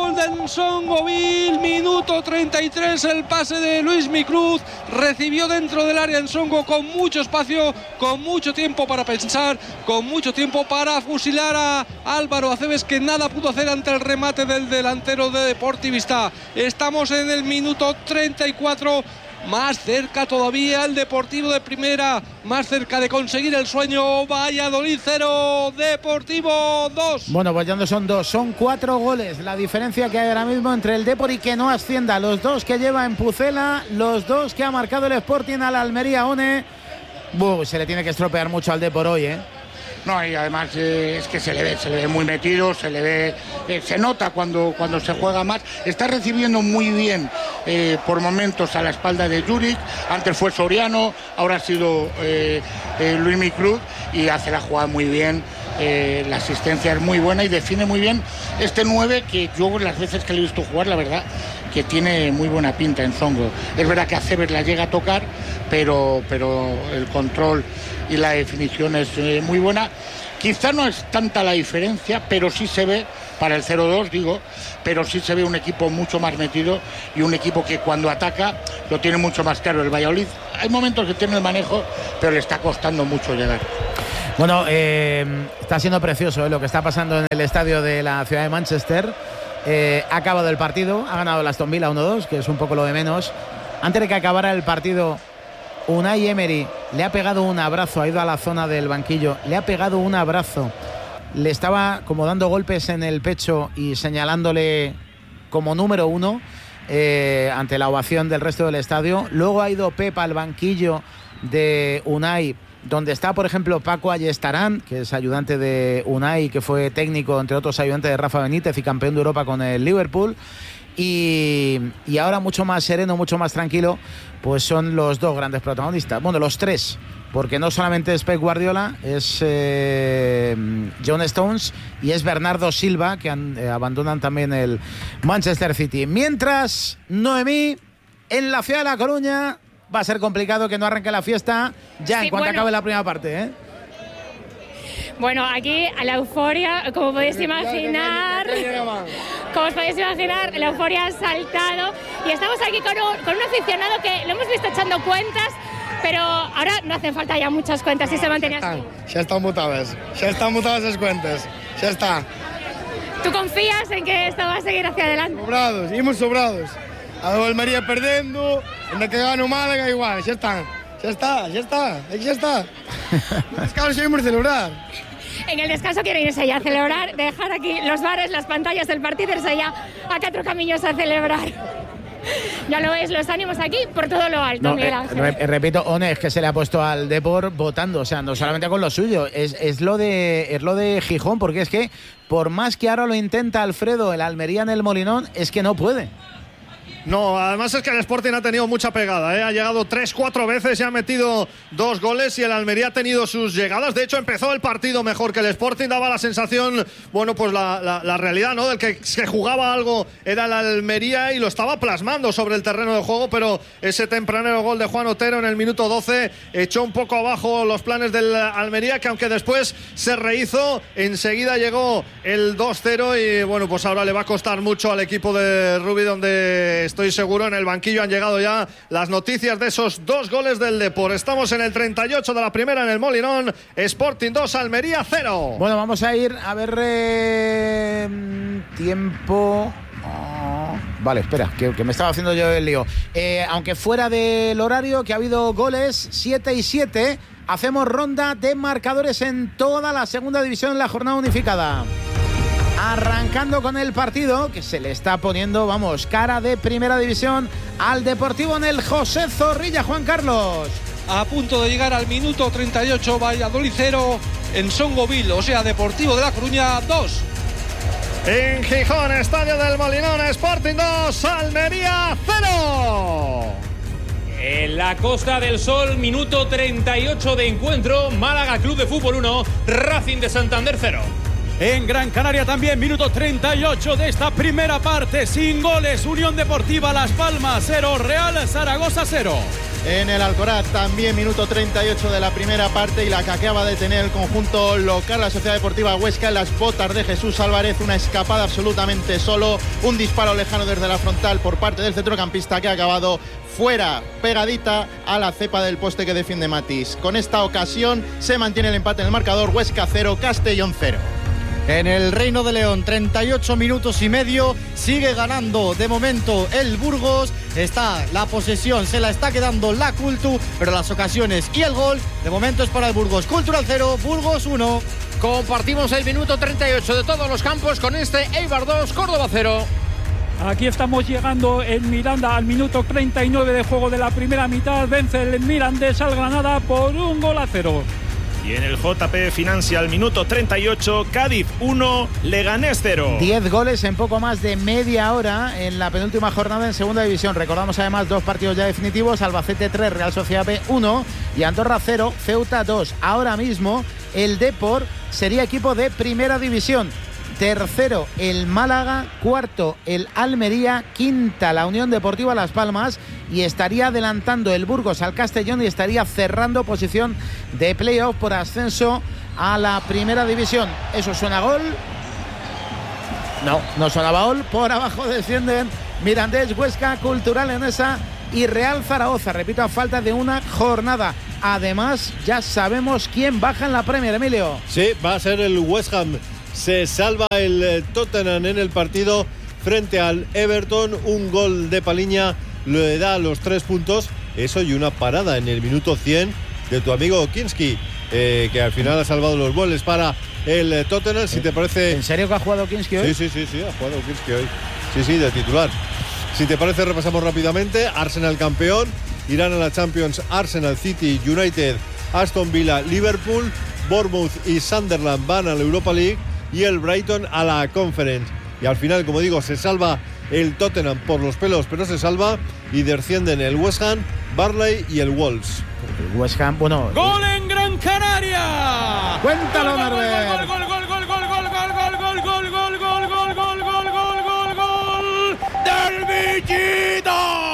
Ensongoville, minuto treinta y tres, el pase de Luis Micruz, recibió dentro del área Ensongo con mucho espacio, con mucho tiempo para pensar, con mucho tiempo para fusilar a Álvaro Acebes, que nada pudo hacer ante el remate del delantero de Deportivista. Estamos en el minuto treinta y cuatro, más cerca todavía el Deportivo de Primera, más cerca de conseguir el sueño. Valladolid cero, Deportivo dos. Bueno, pues ya no son dos, son cuatro goles la diferencia que hay ahora mismo entre el Depor y que no ascienda. Los dos que lleva en Pucela, los dos que ha marcado el Sporting al Almería One. Buh, se le tiene que estropear mucho al Depor hoy, ¿eh? No, y además eh, es que se le ve, se le ve muy metido, se le ve, eh, se nota cuando, cuando se juega más. Está recibiendo muy bien eh, por momentos a la espalda de Juric. Antes fue Soriano, ahora ha sido eh, eh, Luis Micruz y hace la jugada muy bien. Eh, la asistencia es muy buena y define muy bien este nueve, que yo las veces que le he visto jugar, la verdad que tiene muy buena pinta en Ensongo. Es verdad que Acebes la llega a tocar, pero, pero el control y la definición es eh, muy buena. Quizá no es tanta la diferencia, pero sí se ve, para el cero dos digo, pero sí se ve un equipo mucho más metido y un equipo que cuando ataca lo tiene mucho más claro. El Valladolid, hay momentos que tiene el manejo, pero le está costando mucho llegar. Bueno, eh, está siendo precioso eh, lo que está pasando en el estadio de la ciudad de Manchester. Eh, ha acabado el partido, ha ganado el Aston Villa uno dos, que es un poco lo de menos. Antes de que acabara el partido, Unai Emery le ha pegado un abrazo, ha ido a la zona del banquillo, le ha pegado un abrazo, le estaba como dando golpes en el pecho y señalándole como número uno eh, ante la ovación del resto del estadio. Luego ha ido Pep al banquillo de Unai, donde está, por ejemplo, Paco Ayestarán, que es ayudante de Unai, que fue técnico, entre otros, ayudante de Rafa Benítez y campeón de Europa con el Liverpool. Y, y ahora mucho más sereno, mucho más tranquilo, pues son los dos grandes protagonistas. Bueno, los tres, porque no solamente es Pep Guardiola, es eh, John Stones y es Bernardo Silva, que han, eh, abandonan también el Manchester City. Mientras, Noemí, en la ciudad de La Coruña, va a ser complicado que no arranque la fiesta ya sí, en cuanto bueno. acabe la primera parte, ¿eh? Bueno, aquí a la euforia, como podéis imaginar, como os podéis imaginar, la euforia ha saltado y estamos aquí con un, con un aficionado que lo hemos visto echando cuentas, pero ahora no hacen falta ya muchas cuentas si se mantiene así. Ya están mutadas, ya están mutadas las cuentas, ya está. ¿Tú confías en que esto va a seguir hacia adelante? Sobrados, íbamos sobrados. A Almería perdendo, en la que gano Málaga igual, ya está, ya está, ya está, ya está. Descanso seguimos a celebrar. En el descanso quiero irse ya a celebrar, dejar aquí los bares, las pantallas del partido, irse ya a Cuatro Caminos a celebrar. Ya lo veis, los ánimos aquí por todo lo alto, no, Miguel eh, Ángel. re, repito, One, es que se le ha puesto al Depor votando, o sea, no solamente con lo suyo, es, es, lo de, es lo de Gijón, porque es que por más que ahora lo intenta Alfredo, el Almería en el Molinón, es que no puede. No, además es que el Sporting ha tenido mucha pegada, ¿eh? Ha llegado tres, cuatro veces y ha metido dos goles y el Almería ha tenido sus llegadas. De hecho, empezó el partido mejor que el Sporting, daba la sensación, bueno, pues la, la, la realidad, ¿no? Del que, que jugaba algo era el Almería y lo estaba plasmando sobre el terreno de juego, pero ese tempranero gol de Juan Otero en el minuto doce echó un poco abajo los planes del Almería, que aunque después se rehizo, enseguida llegó el dos cero y bueno, pues ahora le va a costar mucho al equipo de Rubi, donde estoy seguro en el banquillo han llegado ya las noticias de esos dos goles del Depor. Estamos en el treinta y ocho de la primera en el Molinón. Sporting dos, Almería cero. Bueno, vamos a ir a ver eh, tiempo. Oh, vale, espera, que, que me estaba haciendo yo el lío. Eh, aunque fuera del horario, que ha habido goles siete y siete, hacemos ronda de marcadores en toda la segunda división en la jornada unificada. Arrancando con el partido que se le está poniendo, vamos, cara de primera división al Deportivo en el José Zorrilla. Juan Carlos. A punto de llegar al minuto treinta y ocho, Valladolid cero, Ensongoville, o sea, Deportivo de La Coruña dos. En Gijón, estadio del Molinón, Sporting dos, Almería cero. En la Costa del Sol, minuto treinta y ocho de encuentro, Málaga Club de Fútbol uno, Racing de Santander cero. En Gran Canaria también, minuto treinta y ocho de esta primera parte, sin goles, Unión Deportiva Las Palmas cero, Real Zaragoza cero. en el Alcoraz. También minuto treinta y ocho de la primera parte y la que acaba de tener el conjunto local, la Sociedad Deportiva Huesca, en las botas de Jesús Álvarez. Una escapada absolutamente solo, un disparo lejano desde la frontal por parte del centrocampista que ha acabado fuera, pegadita a la cepa del poste que defiende Matís. Con esta ocasión se mantiene el empate en el marcador. Huesca cero, Castellón cero. En el Reino de León, treinta y ocho minutos y medio, sigue ganando de momento el Burgos. Está la posesión, se la está quedando la Cultu, pero las ocasiones y el gol de momento es para el Burgos. Cultural cero, Burgos uno. Compartimos el minuto treinta y ocho de todos los campos con este Eibar dos, Córdoba cero. Aquí estamos llegando en Miranda al minuto treinta y nueve de juego de la primera mitad. Vence el Mirandés al Granada por un gol a cero. Y en el J P Financial, minuto treinta y ocho, Cádiz uno, Leganés cero. diez goles en poco más de media hora en la penúltima jornada en segunda división. Recordamos además dos partidos ya definitivos: Albacete tres, Real Sociedad B uno y Andorra cero, Ceuta dos. Ahora mismo el Depor sería equipo de primera división. Tercero el Málaga, cuarto el Almería, quinta la Unión Deportiva Las Palmas y estaría adelantando el Burgos al Castellón y estaría cerrando posición de playoff por ascenso a la primera división. ¿Eso suena gol? No, no sonaba gol. Por abajo descienden Mirandés, Huesca, Cultural Leonesa y Real Zaragoza. Repito, a falta de una jornada. Además, ya sabemos quién baja en la Premier, Emilio. Sí, va a ser el West Ham. Se salva el Tottenham en el partido frente al Everton. Un gol de Paliña le da los tres puntos. Eso y una parada en el minuto cien de tu amigo Kinski, eh, que al final ha salvado los goles para el Tottenham. Si te parece... ¿En serio que ha jugado Kinski hoy? Sí, sí, sí, sí, ha jugado Kinski hoy. Sí, sí, de titular. Si te parece, repasamos rápidamente. Arsenal campeón. Irán a la Champions. Arsenal, City, United, Aston Villa, Liverpool, Bournemouth y Sunderland van a la Europa League. Y el Brighton a la Conference. Y al final, como digo, se salva el Tottenham por los pelos, pero se salva y descienden el West Ham, Burnley y el Wolves. El West Ham, bueno... ¡Gol en Gran Canaria! ¡Cuéntalo, Norbert! ¡Gol, gol, gol, gol, gol, gol, gol, gol, gol, gol, gol, gol, gol, gol, gol, gol, gol, gol del Bichito!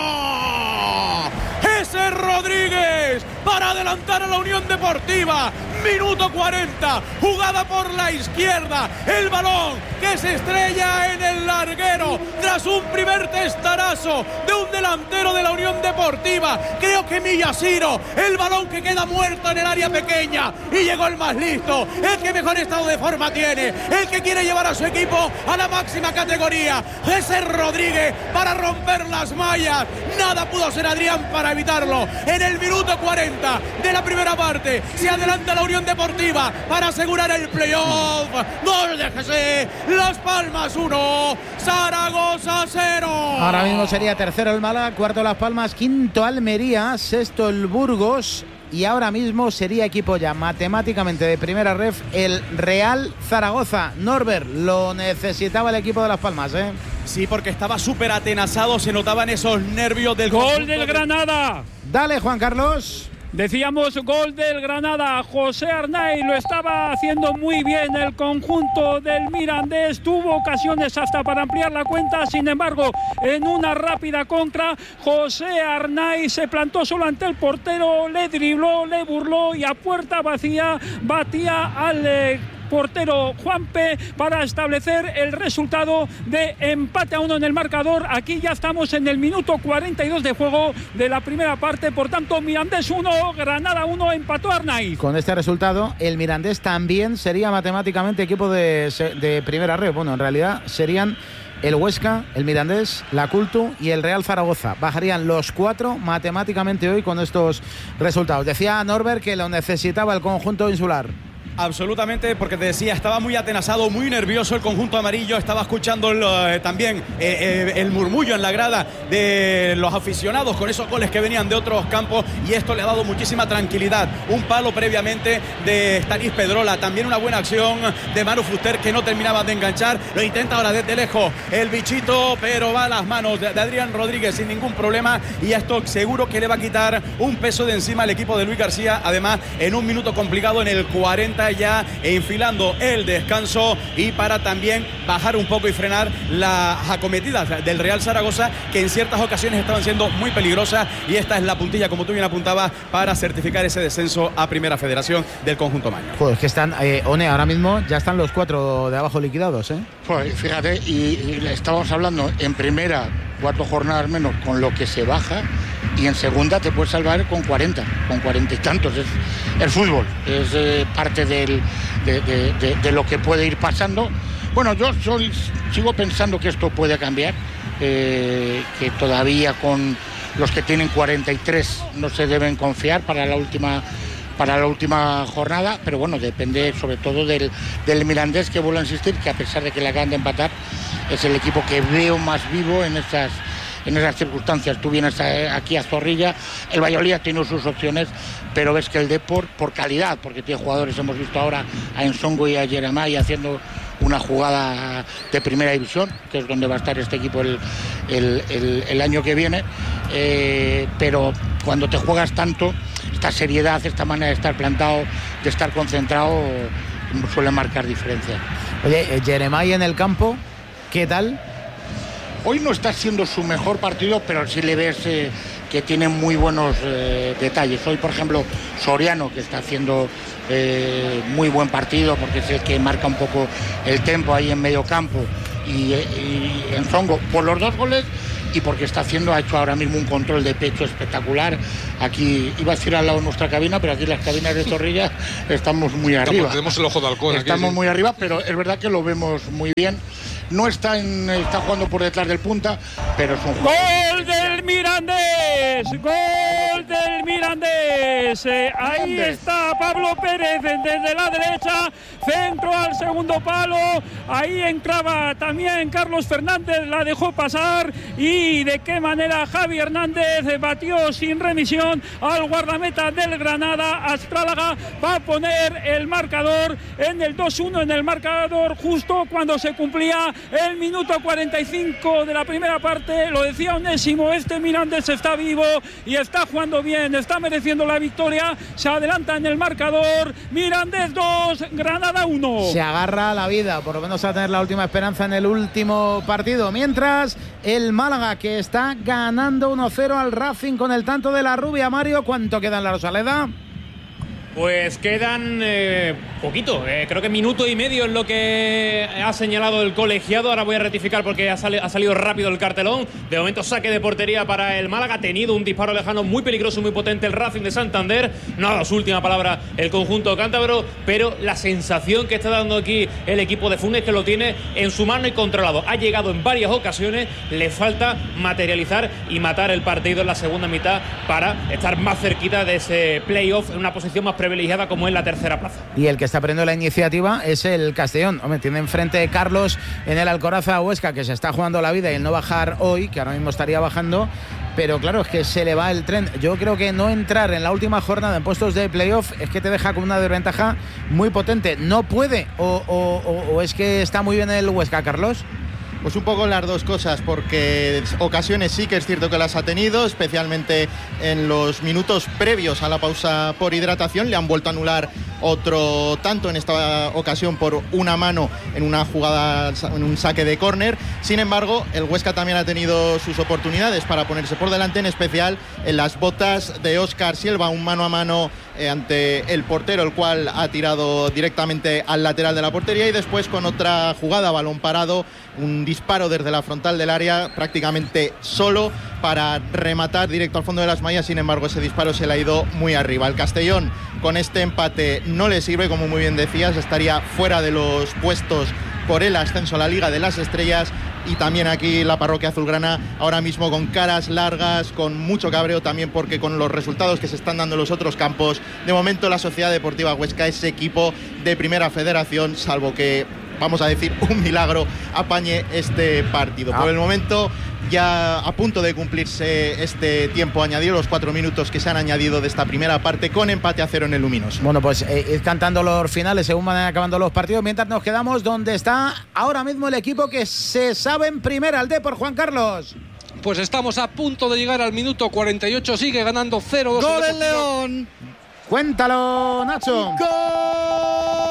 ¡Ese Rodríguez para adelantar a la Unión Deportiva! Minuto cuarenta, jugada por la izquierda, el balón que se estrella en el larguero tras un primer testarazo de un delantero de la Unión Deportiva, creo que Millasiro, el balón que queda muerto en el área pequeña y llegó el más listo, el que mejor estado de forma tiene, el que quiere llevar a su equipo a la máxima categoría, ese Rodríguez para romper las mallas, nada pudo hacer Adrián para evitarlo. En el minuto cuarenta de la primera parte se adelanta la Unión Deportiva para asegurar el playoff. Gol de Jesé, Las Palmas uno, Zaragoza cero. Ahora mismo sería tercero el Málaga, cuarto Las Palmas, quinto Almería, sexto el Burgos y ahora mismo sería equipo ya matemáticamente de primera ref el Real Zaragoza. Norbert, lo necesitaba el equipo de Las Palmas, ¿eh? Sí, porque estaba súper atenazado, se notaban esos nervios del gol del Granada. Dale, Juan Carlos. Decíamos gol del Granada, José Arnaiz lo estaba haciendo muy bien el conjunto del Mirandés, tuvo ocasiones hasta para ampliar la cuenta, sin embargo en una rápida contra José Arnaiz se plantó solo ante el portero, le dribló, le burló y a puerta vacía batía al eh, portero Juanpe para establecer el resultado de empate a uno en el marcador. Aquí ya estamos en el minuto cuarenta y dos de juego de la primera parte, por tanto Mirandés uno, Granada uno, empató Arnaiz. Con este resultado el Mirandés también sería matemáticamente equipo de, de primera red. Bueno, en realidad serían el Huesca, el Mirandés, la Cultu y el Real Zaragoza. Bajarían los cuatro matemáticamente hoy con estos resultados. Decía Norbert que lo necesitaba el conjunto insular. Absolutamente, porque te decía, estaba muy atenazado, muy nervioso el conjunto amarillo, estaba escuchando el, eh, también eh, eh, el murmullo en la grada de los aficionados con esos goles que venían de otros campos y esto le ha dado muchísima tranquilidad. Un palo previamente de Stanis Pedrola, también una buena acción de Manu Fuster que no terminaba de enganchar, lo intenta ahora desde lejos el Bichito, pero va a las manos de, de Adrián Rodríguez sin ningún problema y esto seguro que le va a quitar un peso de encima al equipo de Luis García, además en un minuto complicado en el cuarenta está ya enfilando el descanso y para también bajar un poco y frenar las acometidas del Real Zaragoza, que en ciertas ocasiones estaban siendo muy peligrosas, y esta es la puntilla, como tú bien apuntabas, para certificar ese descenso a Primera Federación del conjunto maño. Pues que están, eh, One, ahora mismo ya están los cuatro de abajo liquidados, ¿eh? Pues fíjate, y, y estábamos hablando en primera, cuatro jornadas menos con lo que se baja, y en segunda te puedes salvar con cuarenta, con cuarenta y tantos. Es el fútbol, es eh, parte del, de, de, de, de lo que puede ir pasando. Bueno, yo soy, sigo pensando que esto puede cambiar, eh, que todavía con los que tienen cuarenta y tres no se deben confiar para la última para la última jornada, pero bueno, depende sobre todo del, del Mirandés, que vuelvo a insistir que a pesar de que le acaban de empatar, es el equipo que veo más vivo en estas en esas circunstancias. Tú vienes a, aquí a Zorrilla, el Valladolid ha tenido sus opciones, pero ves que el Depor, por calidad, porque tiene jugadores, hemos visto ahora a Ensongo y a Jeremai haciendo una jugada de primera división, que es donde va a estar este equipo el, el, el, el año que viene, eh, pero cuando te juegas tanto, esta seriedad, esta manera de estar plantado, de estar concentrado, suele marcar diferencia. Oye, Jeremai en el campo, ¿qué tal? Hoy no está siendo su mejor partido, pero sí le ves eh, que tiene muy buenos eh, detalles. Hoy, por ejemplo, Soriano, que está haciendo eh, muy buen partido, porque es el que marca un poco el tempo ahí en medio campo, y, y Enzongo por los dos goles, y porque está haciendo, ha hecho ahora mismo un control de pecho espectacular. Aquí, iba a decir al lado de nuestra cabina, pero aquí las cabinas de Zorrilla estamos muy arriba. Tenemos el ojo de halcón. Estamos aquí, muy arriba, pero es verdad que lo vemos muy bien. No está, en, está jugando por detrás del punta, pero es un jugador. ¡Gol del Mirandés! ¡Gol del Mirandés! Eh, ahí está Pablo Pérez desde la derecha, centro al segundo palo. Ahí entraba también Carlos Fernández, la dejó pasar. Y de qué manera Javi Hernández batió sin remisión al guardameta del Granada. Astrálaga va a poner el marcador en el dos uno, en el marcador justo cuando se cumplía el minuto cuarenta y cinco de la primera parte. Lo decía Onésimo, este Mirandés está vivo y está jugando bien, está mereciendo la victoria. Se adelanta en el marcador. Mirandés dos, Granada uno. Se agarra a la vida, por lo menos a tener la última esperanza en el último partido. Mientras el Málaga, que está ganando uno cero al Racing con el tanto de la rubia. Mario, ¿cuánto queda en la Rosaleda? Pues quedan eh, poquito, eh, creo que minuto y medio es lo que ha señalado el colegiado. Ahora voy a rectificar porque ha, sali ha salido rápido el cartelón. De momento saque de portería para el Málaga. Ha tenido un disparo lejano muy peligroso, muy potente el Racing de Santander. No ha dado su última palabra el conjunto cántabro, pero la sensación que está dando aquí el equipo de Funes es que lo tiene en su mano y controlado. Ha llegado en varias ocasiones, le falta materializar y matar el partido en la segunda mitad para estar más cerquita de ese playoff, en una posición más privilegiada como es la tercera plaza. Y el que está perdiendo la iniciativa es el Castellón. Hombre, tiene enfrente Carlos en el Alcoraza Huesca, que se está jugando la vida, y el no bajar hoy, que ahora mismo estaría bajando, pero claro, es que se le va el tren. Yo creo que no entrar en la última jornada en puestos de playoff es que te deja con una desventaja muy potente. No puede, o, o, o, o es que está muy bien el Huesca, Carlos. Pues un poco las dos cosas, porque ocasiones sí que es cierto que las ha tenido, especialmente en los minutos previos a la pausa por hidratación. Le han vuelto a anular otro tanto, en esta ocasión por una mano en una jugada, en un saque de córner. Sin embargo, el Huesca también ha tenido sus oportunidades para ponerse por delante, en especial en las botas de Óscar Silva, un mano a mano eh, ante el portero, el cual ha tirado directamente al lateral de la portería, y después con otra jugada, balón parado, un disparo desde la frontal del área, prácticamente solo, para rematar directo al fondo de las mallas. Sin embargo, ese disparo se le ha ido muy arriba. El Castellón con este empate no le sirve, como muy bien decías, estaría fuera de los puestos por el ascenso a la Liga de las Estrellas. Y también aquí la parroquia azulgrana ahora mismo con caras largas, con mucho cabreo también, porque con los resultados que se están dando en los otros campos, de momento la Sociedad Deportiva Huesca es equipo de Primera Federación, salvo que, vamos a decir, un milagro apañe este partido. Ah. Por el momento, ya a punto de cumplirse este tiempo añadido, los cuatro minutos que se han añadido de esta primera parte, con empate a cero en el Luminoso. Bueno, pues eh, ir cantando los finales según van acabando los partidos, mientras nos quedamos donde está ahora mismo el equipo que se sabe en primera, el Depor, Juan Carlos. Pues estamos a punto de llegar al minuto cuarenta y ocho, sigue ganando cero dos. ¡Gol el León! Cuéntalo, Nacho. ¡Gol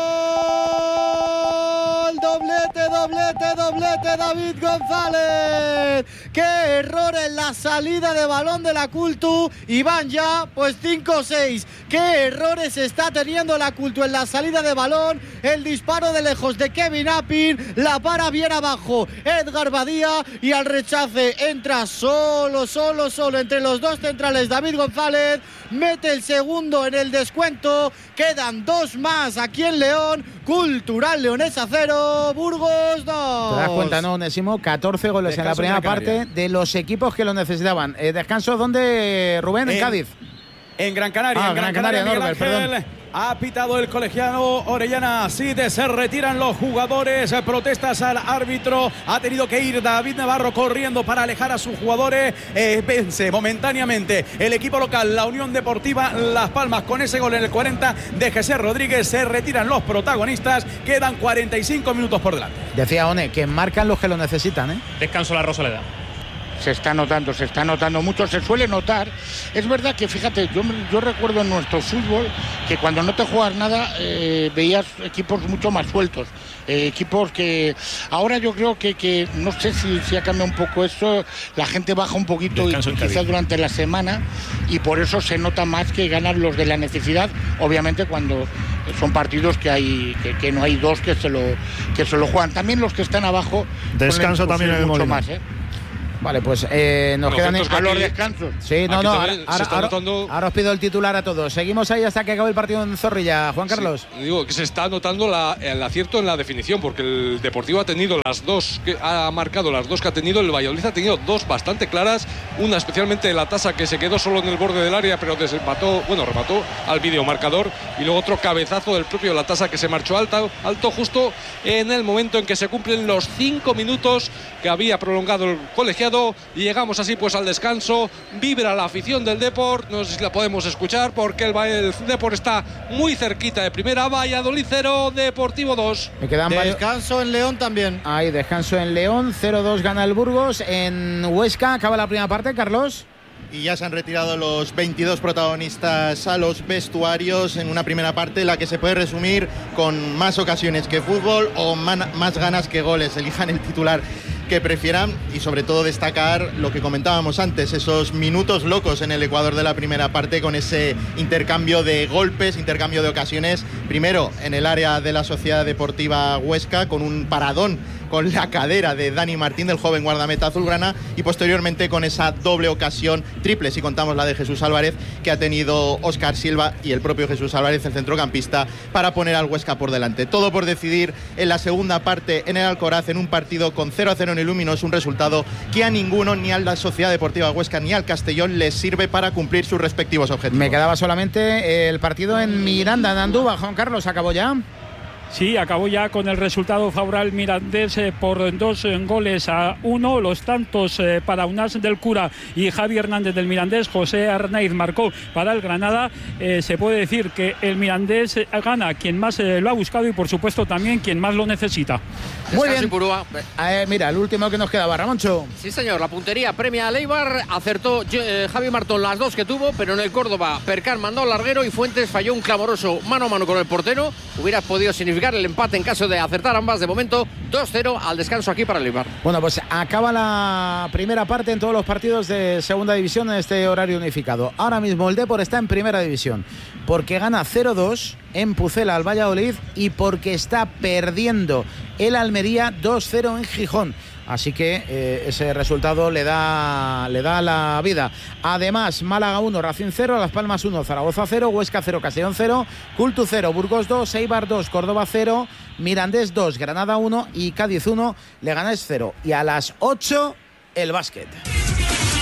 doblete, doblete, doblete, David González. ¡Qué error en la salida de balón de la Cultu! Y van ya, pues cinco seis. ¡Qué errores está teniendo la Cultu en la salida de balón! El disparo de lejos de Kevin Appin, la para bien abajo Edgar Badía y al rechace entra solo, solo, solo entre los dos centrales David González, mete el segundo en el descuento, quedan dos más aquí en León. Cultural Leonesa cero, Burgos dos. ¿Te das cuenta, no, Onésimo? catorce goles descanso en la primera parte de los equipos que lo necesitaban. Eh, ¿Descanso dónde, Rubén? En, en Cádiz. En Gran Canaria. Ah, en Gran, Gran Canaria, Canaria Norbert, perdón. Ha pitado el colegiado Orellana. Sí, se retiran los jugadores. Protestas al árbitro. Ha tenido que ir David Navarro corriendo para alejar a sus jugadores. Eh, vence momentáneamente el equipo local, la Unión Deportiva Las Palmas, con ese gol en el cuarenta de Jesús Rodríguez. Se retiran los protagonistas. Quedan cuarenta y cinco minutos por delante. Decía One que marcan los que lo necesitan, ¿eh? Descanso la Rosaleda. Se está notando, se está notando mucho, se suele notar. Es verdad que, fíjate, yo, yo recuerdo en nuestro fútbol que cuando no te juegas nada eh, veías equipos mucho más sueltos. Eh, equipos que ahora yo creo que, que no sé si, si ha cambiado un poco eso, la gente baja un poquito y, quizás durante la semana, y por eso se nota más que ganan los de la necesidad, obviamente cuando son partidos que hay que, que no hay dos que se lo que se lo juegan. También los que están abajo descanso también en el mucho Molino. Más, ¿eh? Vale, pues eh, nos quedan en... a los descansos. Sí, no, aquí no, ahora, ahora, ahora, notando... ahora os pido el titular a todos. Seguimos ahí hasta que acabe el partido en Zorrilla. Juan Carlos. Sí, digo que se está notando la, el acierto en la definición, porque el Deportivo ha tenido las dos, que ha marcado las dos que ha tenido, el Valladolid ha tenido dos bastante claras, una especialmente de la Tasa, que se quedó solo en el borde del área, pero desempató, bueno, remató al videomarcador, y luego otro cabezazo del propio La Tasa que se marchó alto, alto justo en el momento en que se cumplen los cinco minutos que había prolongado el colegiado, y llegamos así pues al descanso. Vibra la afición del Depor, no sé si la podemos escuchar porque el, el Depor está muy cerquita de primera. Valladolid cero, Deportivo dos. Me quedan descanso en León también. Hay descanso en León, cero dos gana el Burgos. En Huesca acaba la primera parte, Carlos. Y ya se han retirado los veintidós protagonistas a los vestuarios en una primera parte, la que se puede resumir con más ocasiones que fútbol o man, más ganas que goles. Elijan el titular que prefieran, y sobre todo destacar lo que comentábamos antes, esos minutos locos en el Ecuador de la primera parte, con ese intercambio de golpes, intercambio de ocasiones, primero en el área de la Sociedad Deportiva Huesca con un paradón con la cadera de Dani Martín, del joven guardameta azulgrana, y posteriormente con esa doble ocasión, triple si contamos la de Jesús Álvarez, que ha tenido Óscar Silva y el propio Jesús Álvarez, el centrocampista, para poner al Huesca por delante. Todo por decidir en la segunda parte en el Alcoraz, en un partido con cero a cero en el Luminoso, un resultado que a ninguno, ni a la Sociedad Deportiva Huesca ni al Castellón, les sirve para cumplir sus respectivos objetivos. Me quedaba solamente el partido en Miranda, en Andúba. Juan Carlos, ¿acabó ya? Sí, acabó ya con el resultado favorable Mirandés eh, por dos eh, goles a uno. Los tantos eh, para Unás del Cura y Javi Hernández del Mirandés. José Arnaiz marcó para el Granada. Eh, se puede decir que el Mirandés eh, gana quien más eh, lo ha buscado y por supuesto también quien más lo necesita. Muy bien. Eh, mira, el último que nos quedaba, Ramoncho. Sí, señor, la puntería premia a Leibar. Acertó eh, Javi Martón las dos que tuvo, pero en el Córdoba Percar mandó al larguero y Fuentes falló un clamoroso mano a mano con el portero. Hubiera podido significar el empate en caso de acertar ambas. De momento dos cero al descanso aquí para el Eibar. Bueno, pues acaba la primera parte en todos los partidos de segunda división en este horario unificado. Ahora mismo el Depor está en primera división porque gana cero dos en Pucela al Valladolid y porque está perdiendo el Almería dos cero en Gijón. Así que eh, ese resultado le da, le da la vida. Además, Málaga uno, Racing cero, Las Palmas uno, Zaragoza cero, Huesca cero, Castellón cero, Cultu cero, Burgos dos, Eibar dos, Córdoba cero, Mirandés dos, Granada uno y Cádiz uno, Leganés cero. Y a las ocho, el básquet.